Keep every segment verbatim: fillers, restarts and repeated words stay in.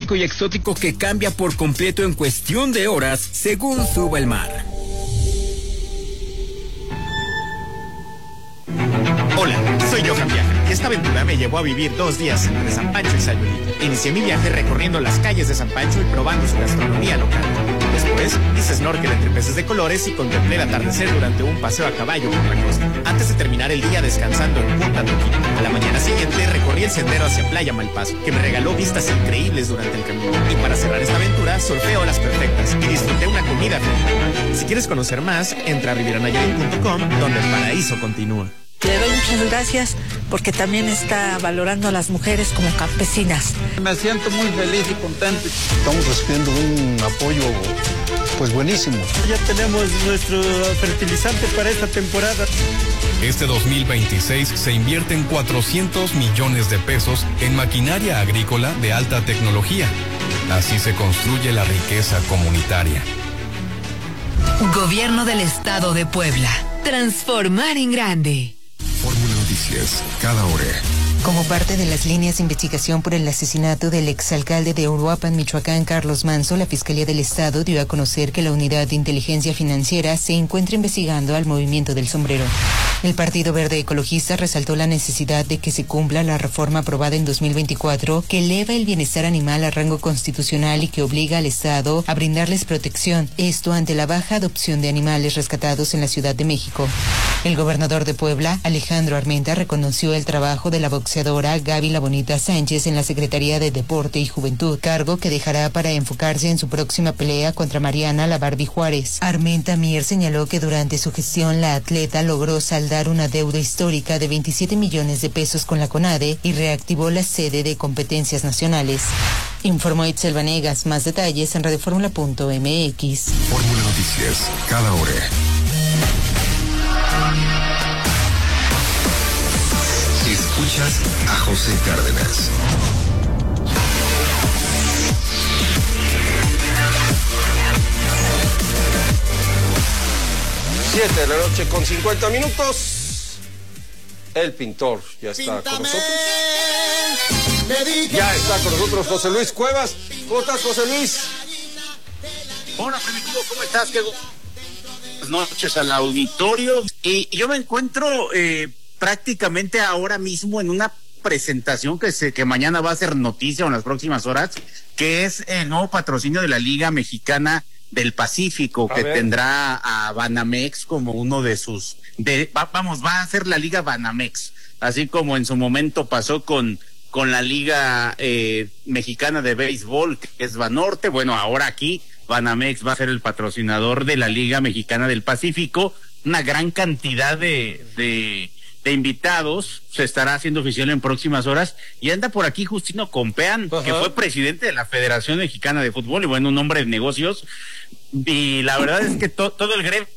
mágico y exótico que cambia por completo en cuestión de horas según suba el mar. Hola, soy Johan Viaja y esta aventura me llevó a vivir dos días entre San Pancho y Sayulita. Inicié mi viaje recorriendo las calles de San Pancho y probando su gastronomía local. Después hice snorkel entre peces de colores y contemplé el atardecer durante un paseo a caballo por la costa. Antes de terminar el día descansando en Punta Toquín. A la mañana siguiente recorrí el sendero hacia Playa Malpaso, que me regaló vistas increíbles durante el camino. Y para cerrar esta aventura, surfé olas perfectas y disfruté una comida frente al mar. Si quieres conocer más, entra a riviera nayarit punto com, donde el paraíso continúa. Le doy muchas gracias porque también está valorando a las mujeres como campesinas. Me siento muy feliz y contento. Estamos recibiendo un apoyo pues buenísimo. Ya tenemos nuestro fertilizante para esta temporada. Este dos mil veintiséis se invierten cuatrocientos millones de pesos en maquinaria agrícola de alta tecnología. Así se construye la riqueza comunitaria. Gobierno del Estado de Puebla. Transformar en grande. Fórmula Noticias, cada hora. Como parte de las líneas de investigación por el asesinato del exalcalde de Uruapan, Michoacán, Carlos Manso, la Fiscalía del Estado dio a conocer que la Unidad de Inteligencia Financiera se encuentra investigando al Movimiento del Sombrero. El Partido Verde Ecologista resaltó la necesidad de que se cumpla la reforma aprobada en dos mil veinticuatro que eleva el bienestar animal a rango constitucional y que obliga al Estado a brindarles protección, esto ante la baja adopción de animales rescatados en la Ciudad de México. El gobernador de Puebla, Alejandro Armenta, reconoció el trabajo de la boxeadora Gaby La Bonita Sánchez en la Secretaría de Deporte y Juventud, cargo que dejará para enfocarse en su próxima pelea contra Mariana La Barbie Juárez. Armenta Mier señaló que durante su gestión la atleta logró saldar una deuda histórica de veintisiete millones de pesos con la CONADE y reactivó la sede de competencias nacionales. Informó Itzel Vanegas. Más detalles en radioformula punto m x. Fórmula Noticias, cada hora. Escuchas a José Cárdenas. Siete de la noche con cincuenta minutos. El pintor ya está Píntame. con nosotros. Ya está con nosotros José Luis Cuevas. ¿Cómo estás, José Luis? Hola, Primitivo, ¿cómo estás? Qué buenas noches al auditorio. Y yo me encuentro eh, prácticamente ahora mismo en una presentación que se que mañana va a ser noticia en las próximas horas, que es el nuevo patrocinio de la Liga Mexicana del Pacífico, a que ver. tendrá a Banamex como uno de sus de va, vamos va a ser la Liga Banamex, así como en su momento pasó con con la Liga eh, Mexicana de Béisbol, que es Banorte. Bueno, ahora aquí Banamex va a ser el patrocinador de la Liga Mexicana del Pacífico. Una gran cantidad de de de invitados se estará haciendo oficial en próximas horas, y anda por aquí Justino Compeán, Ajá. que fue presidente de la Federación Mexicana de Fútbol y bueno, un hombre de negocios, y la verdad es que to, todo el gremio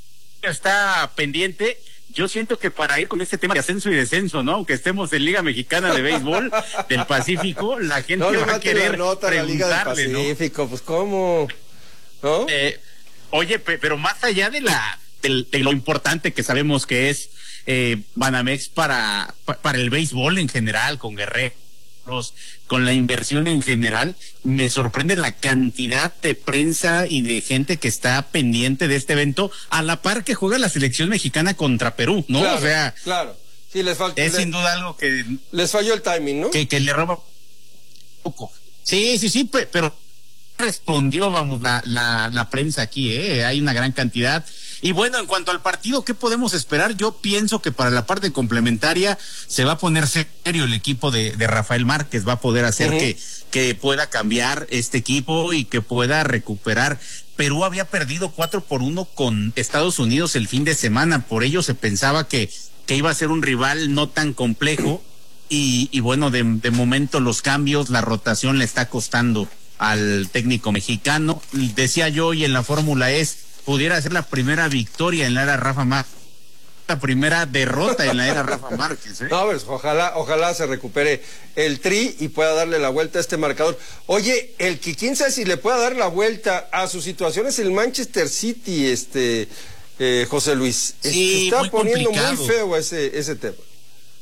está pendiente. Yo siento que para ir con este tema de ascenso y descenso, ¿no? Aunque estemos en Liga Mexicana de Béisbol del Pacífico, la gente no, va a querer nota preguntarle, la Liga del Pacífico, ¿no? Pues ¿cómo? ¿No? Eh, oye, pe, pero más allá de la de, de lo importante que sabemos que es eh, Banamex para para el béisbol en general, con Guerreros, con la inversión en general, me sorprende la cantidad de prensa y de gente que está pendiente de este evento, a la par que juega la selección mexicana contra Perú, ¿no? Claro, o sea, claro. Sí, les falta, es les, sin duda algo que les falló el timing, ¿no? Que, que le roba poco. Sí, sí, sí, pero respondió, vamos, la, la, la prensa aquí, ¿eh? Hay una gran cantidad. Y bueno, en cuanto al partido, ¿qué podemos esperar? Yo pienso que para la parte complementaria se va a poner serio el equipo de, de Rafael Márquez, va a poder hacer uh-huh. que, que pueda cambiar este equipo y que pueda recuperar. Perú había perdido cuatro por uno con Estados Unidos el fin de semana, por ello se pensaba que, que iba a ser un rival no tan complejo, y, y bueno, de, de momento los cambios, la rotación le está costando al técnico mexicano. Decía yo hoy en la Fórmula E, pudiera ser la primera victoria en la era Rafa Márquez, la primera derrota en la era Rafa Márquez, ¿eh? No, pues ojalá, ojalá se recupere el Tri y pueda darle la vuelta a este marcador. Oye, el que quién sabe si le pueda dar la vuelta a su situación es el Manchester City, este eh, José Luis. Sí, está muy poniendo complicado. muy feo ese, ese tema.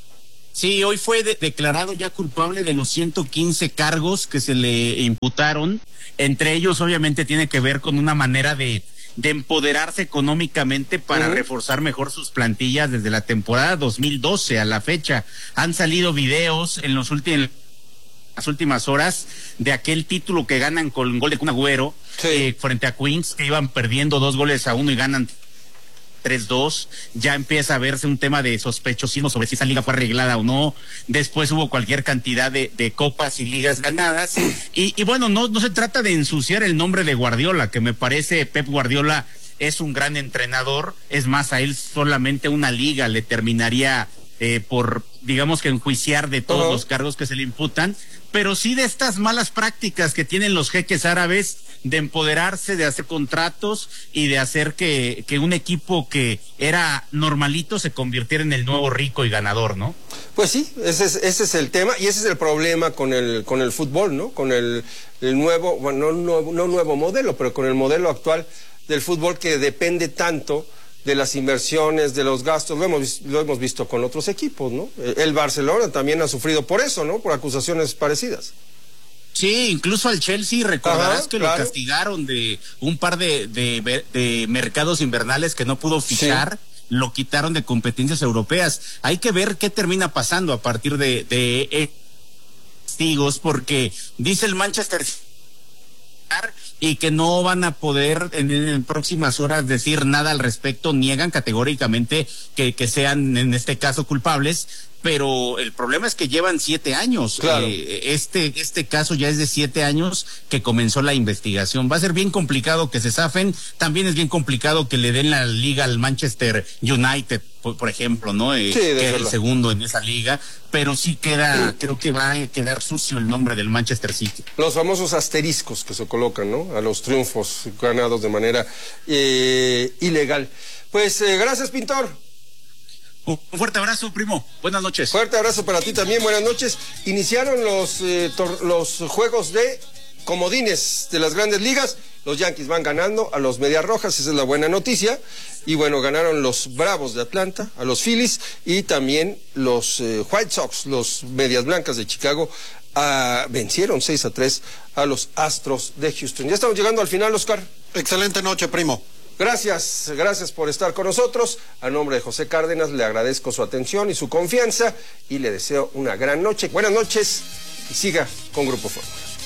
Sí, hoy fue de- declarado ya culpable de los ciento quince cargos que se le imputaron. Entre ellos, obviamente, tiene que ver con una manera de, de empoderarse económicamente para uh-huh. reforzar mejor sus plantillas desde la temporada dos mil doce a la fecha. Han salido videos en los últimos las últimas horas de aquel título que ganan con un gol de Kun Agüero sí. eh, frente a Queens, que iban perdiendo dos goles a uno y ganan tres dos. Ya empieza a verse un tema de sospechosismo sobre si esa liga fue arreglada o no. Después hubo cualquier cantidad de, de copas y ligas ganadas y, y bueno, no, no se trata de ensuciar el nombre de Guardiola, que me parece Pep Guardiola es un gran entrenador. Es más, a él solamente una liga le terminaría eh, por, digamos que enjuiciar de todos uh-huh. los cargos que se le imputan, pero sí de estas malas prácticas que tienen los jeques árabes de empoderarse, de hacer contratos y de hacer que, que un equipo que era normalito se convirtiera en el nuevo rico y ganador, ¿no? Pues sí, ese es, ese es el tema y ese es el problema con el, con el fútbol, ¿no? Con el, el nuevo, bueno, no, no, no nuevo modelo, pero con el modelo actual del fútbol que depende tanto de las inversiones, de los gastos. Lo hemos, lo hemos visto con otros equipos, ¿no? El Barcelona también ha sufrido por eso, ¿no? Por acusaciones parecidas. Sí, incluso al Chelsea recordarás Ajá, que claro. lo castigaron de un par de, de, de mercados invernales que no pudo fichar, sí. lo quitaron de competencias europeas. Hay que ver qué termina pasando a partir de, de testigos, porque dice el Manchester y que no van a poder en, en próximas horas decir nada al respecto, niegan categóricamente que, que sean en este caso culpables, pero el problema es que llevan siete años. Claro. Eh, este, este caso ya es de siete años que comenzó la investigación. Va a ser bien complicado que se zafen, también es bien complicado que le den la liga al Manchester United, por, por ejemplo, ¿no? Eh, sí, que era el segundo en esa liga, pero sí queda, sí. creo que va a quedar sucio el nombre del Manchester City. Los famosos asteriscos que se colocan, ¿no? A los triunfos ganados de manera eh, ilegal. Pues eh, gracias, Pintor. Un fuerte abrazo, primo. Buenas noches. Fuerte abrazo para ti también. Buenas noches. Iniciaron los, eh, tor- los juegos de comodines de las grandes ligas. Los Yankees van ganando a los Medias Rojas, esa es la buena noticia. Y bueno, ganaron los Bravos de Atlanta a los Phillies y también los eh, White Sox, los Medias Blancas de Chicago, a, vencieron seis a tres a los Astros de Houston. Ya estamos llegando al final, Oscar. Excelente noche, primo. Gracias, gracias por estar con nosotros. A nombre de José Cárdenas le agradezco su atención y su confianza y le deseo una gran noche. Buenas noches y siga con Grupo Fórmula.